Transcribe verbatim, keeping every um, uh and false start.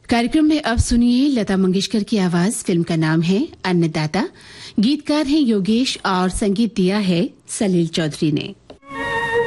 कार्यक्रम में अब सुनिए लता मंगेशकर की आवाज। फिल्म का नाम है अन्नदाता। गीतकार हैं योगेश और संगीत दिया है सलील चौधरी ने।